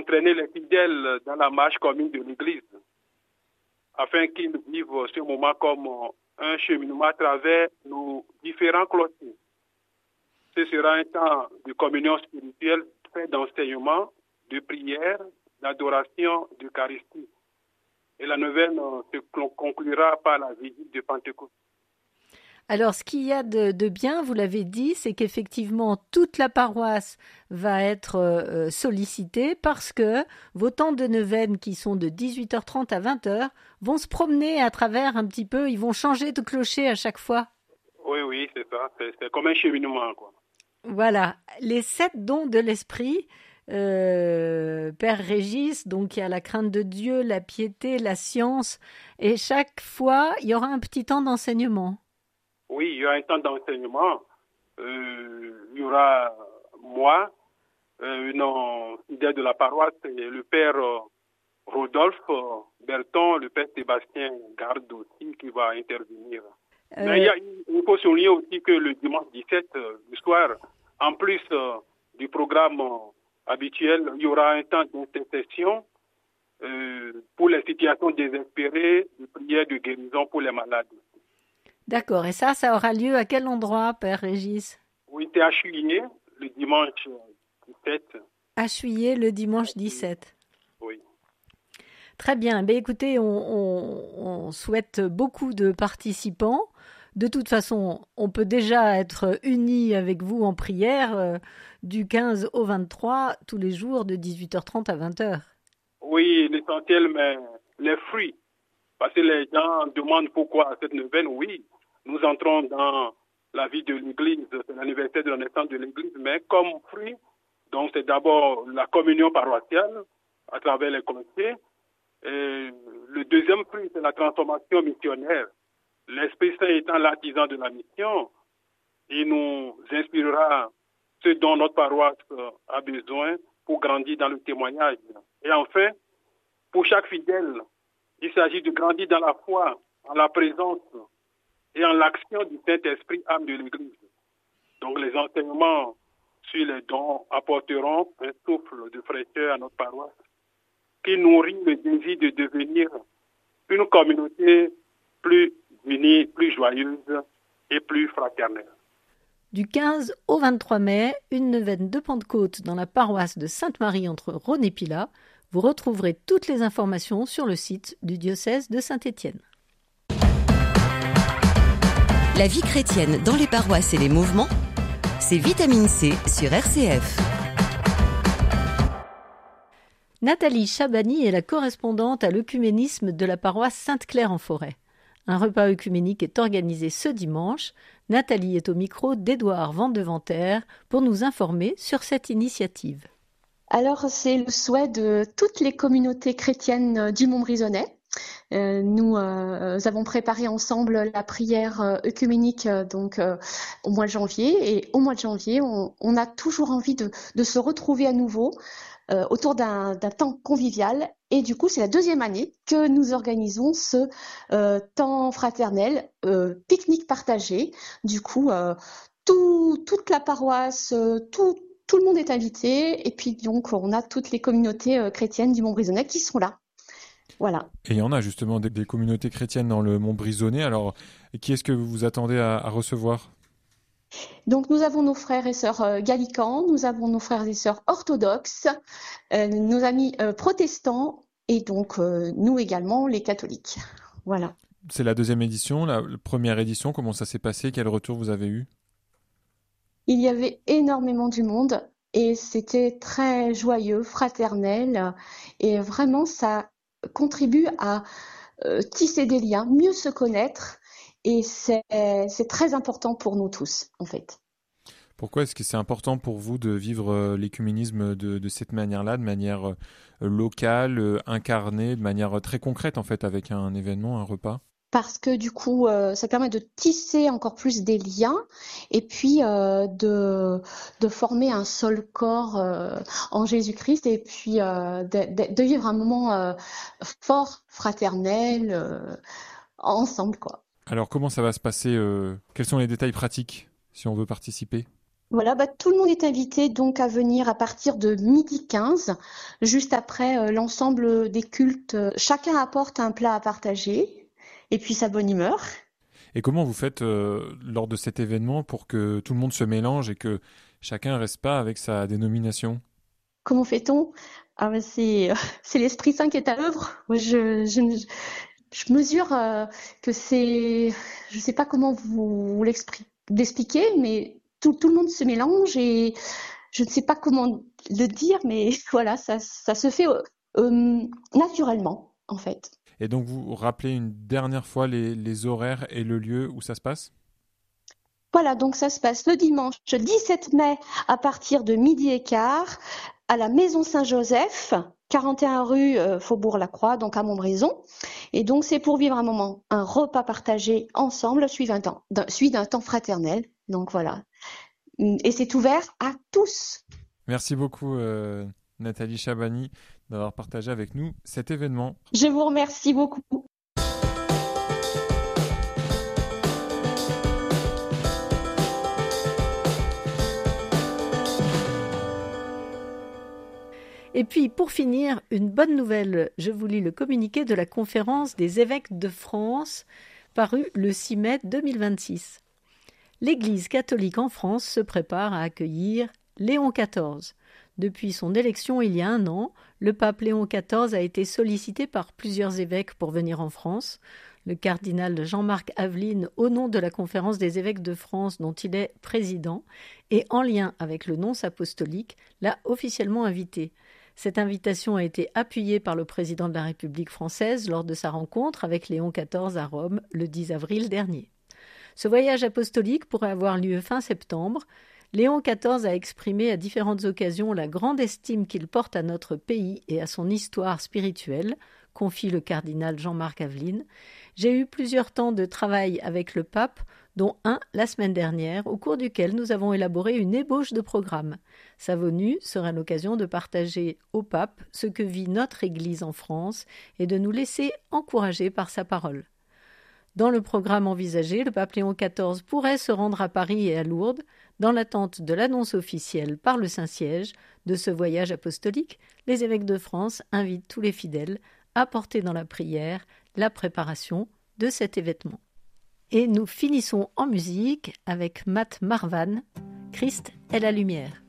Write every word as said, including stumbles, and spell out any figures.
entraîner les fidèles dans la marche commune de l'Église, afin qu'ils vivent ce moment comme un cheminement à travers nos différents clochers. Ce sera un temps de communion spirituelle fait d'enseignement, de prière, d'adoration, d'Eucharistie. Et la neuvaine se conclura par la visite de Pentecôte. Alors, ce qu'il y a de, de bien, vous l'avez dit, c'est qu'effectivement, toute la paroisse va être euh, sollicitée parce que vos temps de neuvaine qui sont de dix-huit heures trente à vingt heures vont se promener à travers un petit peu, ils vont changer de clocher à chaque fois. Oui, oui, c'est ça. C'est, c'est comme un cheminement, quoi. Voilà. Les sept dons de l'esprit, euh, Père Régis, donc il y a la crainte de Dieu, la piété, la science, et chaque fois, il y aura un petit temps d'enseignement. Oui, il y aura un temps d'enseignement. Euh, il y aura moi, euh, une fidèle de la paroisse, et le père euh, Rodolphe euh, Berton, le père Sébastien Garde aussi, qui va intervenir. Euh... Mais il, y a, il faut souligner aussi que le dimanche dix-sept, euh, du soir, en plus euh, du programme euh, habituel, il y aura un temps d'intercession euh, pour les situations désespérées, de prière de guérison pour les malades. D'accord. Et ça, ça aura lieu à quel endroit, Père Régis? Oui, c'est à Chuillet, le dimanche dix-sept. À Chuillet, le dimanche dix-sept. Oui. Très bien. Ben, écoutez, on, on, on souhaite beaucoup de participants. De toute façon, on peut déjà être unis avec vous en prière euh, du quinze au vingt-trois, tous les jours de dix-huit heures trente à vingt heures. Oui, l'essentiel, mais les fruits. Parce que les gens demandent pourquoi cette neuvaine. Oui, nous entrons dans la vie de l'Église, c'est l'anniversaire de la naissance de l'Église, mais comme fruit, donc c'est d'abord la communion paroissiale à travers les clochers. Et le deuxième fruit, c'est la transformation missionnaire. L'Esprit Saint étant l'artisan de la mission, il nous inspirera ce dont notre paroisse a besoin pour grandir dans le témoignage. Et enfin, pour chaque fidèle, il s'agit de grandir dans la foi, en la présence et en l'action du Saint-Esprit, âme de l'Église. Donc les enseignements sur les dons apporteront un souffle de fraîcheur à notre paroisse qui nourrit le désir de devenir une communauté plus unie, plus joyeuse et plus fraternelle. Du quinze au vingt-trois mai, une neuvaine de Pentecôte dans la paroisse de Sainte-Marie entre Rhône et Pilat. Vous retrouverez toutes les informations sur le site du diocèse de Saint-Étienne. La vie chrétienne dans les paroisses et les mouvements, c'est Vitamine C sur R C F. Nathalie Chabani est la correspondante à l'œcuménisme de la paroisse Sainte-Claire-en-Forêt. Un repas œcuménique est organisé ce dimanche. Nathalie est au micro d'Édouard Vandeventer pour nous informer sur cette initiative. Alors, c'est le souhait de toutes les communautés chrétiennes du Montbrisonnais. Euh, nous, euh, nous avons préparé ensemble la prière euh, œcuménique euh, donc euh, au mois de janvier. Et au mois de janvier, on, on a toujours envie de, de se retrouver à nouveau euh, autour d'un, d'un temps convivial. Et du coup, c'est la deuxième année que nous organisons ce euh, temps fraternel, euh, pique-nique partagé. Du coup, euh, tout, toute la paroisse, euh, tout Tout le monde est invité et puis donc on a toutes les communautés euh, chrétiennes du Montbrisonnais qui sont là. Voilà. Et il y en a justement des, des communautés chrétiennes dans le Montbrisonnais. Alors, qui est-ce que vous vous attendez à, à recevoir ? Donc nous avons nos frères et sœurs euh, gallicans, nous avons nos frères et sœurs orthodoxes, euh, nos amis euh, protestants et donc euh, nous également les catholiques. Voilà. C'est la deuxième édition, la, la première édition. Comment ça s'est passé ? Quel retour vous avez eu ? Il y avait énormément du monde et c'était très joyeux, fraternel et vraiment ça contribue à euh, tisser des liens, mieux se connaître et c'est, c'est très important pour nous tous en fait. Pourquoi est-ce que c'est important pour vous de vivre l'écuménisme de, de cette manière-là, de manière locale, incarnée, de manière très concrète en fait avec un événement, un repas ? Parce que du coup, euh, ça permet de tisser encore plus des liens et puis euh, de, de former un seul corps euh, en Jésus-Christ et puis euh, de, de, de vivre un moment euh, fort, fraternel, euh, ensemble, quoi. Alors, comment ça va se passer euh, Quels sont les détails pratiques si on veut participer ? Voilà, bah, tout le monde est invité donc à venir à partir de midi quinze, juste après euh, l'ensemble des cultes. Chacun apporte un plat à partager et puis sa bonne humeur. Et comment vous faites euh, lors de cet événement pour que tout le monde se mélange et que chacun ne reste pas avec sa dénomination? Comment fait-on? Ah, bah, c'est, c'est l'Esprit Saint qui est à l'œuvre. Moi, Je, je, je mesure euh, que c'est, je ne sais pas comment vous l'expliquer, mais tout, tout le monde se mélange et je ne sais pas comment le dire, mais voilà, ça, ça se fait euh, euh, naturellement, en fait. Et donc vous rappelez une dernière fois les, les horaires et le lieu où ça se passe? Voilà, donc ça se passe le dimanche dix-sept mai à partir de midi et quart à la Maison Saint-Joseph, quarante et un rue euh, Faubourg-Lacroix, donc à Montbrison. Et donc c'est pour vivre un moment, un repas partagé ensemble, suivi d'un temps, d'un, suivi d'un temps fraternel. Donc voilà. Et c'est ouvert à tous. Merci beaucoup euh, Nathalie Chabani d'avoir partagé avec nous cet événement. Je vous remercie beaucoup. Et puis, pour finir, une bonne nouvelle. Je vous lis le communiqué de la conférence des évêques de France, paru le six mai deux mille vingt-six. L'Église catholique en France se prépare à accueillir Léon quatorze. Depuis son élection il y a un an, le pape Léon quatorze a été sollicité par plusieurs évêques pour venir en France. Le cardinal Jean-Marc Aveline, au nom de la conférence des évêques de France dont il est président, et en lien avec le nonce apostolique, l'a officiellement invité. Cette invitation a été appuyée par le président de la République française lors de sa rencontre avec Léon quatorze à Rome le dix avril dernier. Ce voyage apostolique pourrait avoir lieu fin septembre. Léon quatorze a exprimé à différentes occasions la grande estime qu'il porte à notre pays et à son histoire spirituelle, confie le cardinal Jean-Marc Aveline. J'ai eu plusieurs temps de travail avec le pape, dont un la semaine dernière, au cours duquel nous avons élaboré une ébauche de programme. Sa venue sera l'occasion de partager au pape ce que vit notre Église en France et de nous laisser encourager par sa parole. Dans le programme envisagé, le pape Léon quatorze pourrait se rendre à Paris et à Lourdes, dans l'attente de l'annonce officielle par le Saint-Siège de ce voyage apostolique. Les évêques de France invitent tous les fidèles à porter dans la prière la préparation de cet événement. Et nous finissons en musique avec Matt Marvan, Christ est la lumière.